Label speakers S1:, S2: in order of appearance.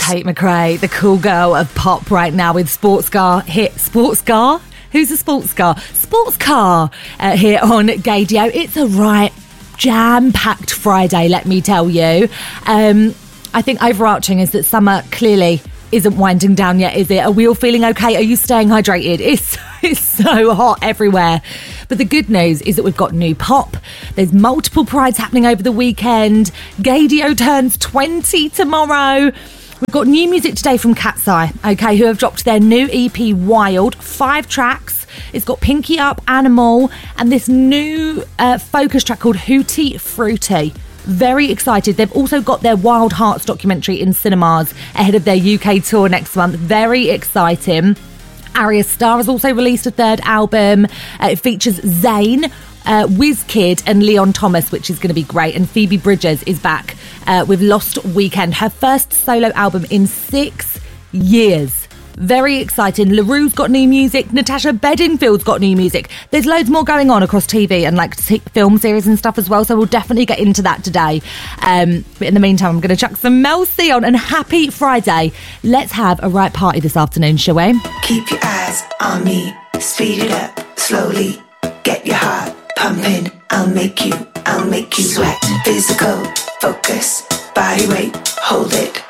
S1: Tate McRae, the cool girl of pop right now with Sports Car hit. Sports Car? Who's a sports car? Sports Car here on Gaydio. It's a right jam-packed Friday, let me tell you. I think overarching is that summer clearly isn't winding down yet, is it? Are we all feeling okay? Are you staying hydrated? It's so hot everywhere. But the good news is that we've got new pop. There's multiple prides happening over the weekend. Gaydio turns 20 tomorrow. We've got new music today from Cat's Eye, okay, who have dropped their new EP, Wild. 5 tracks. It's got Pinky Up, Animal, and this new focus track called Hootie Fruity. Very excited. They've also got their Wild Hearts documentary in cinemas ahead of their UK tour next month. Very exciting. Arya Starr has also released a 3rd album. It features Zayn, Wizkid and Leon Thomas, which is going to be great. And Phoebe Bridgers is back with Lost Weekend, her first solo album in 6 years. Very exciting. LaRue's got new music. Natasha Bedingfield's got new music. There's loads more going on across TV and like film series and stuff as well, so we'll definitely get into that today. But in the meantime, I'm going to chuck some Mel C on, and happy Friday. Let's have a right party this afternoon, shall we?
S2: Keep your eyes on me. Speed it up slowly. Get your heart pumping. I'll make you sweat. Physical focus. Body weight. Hold it.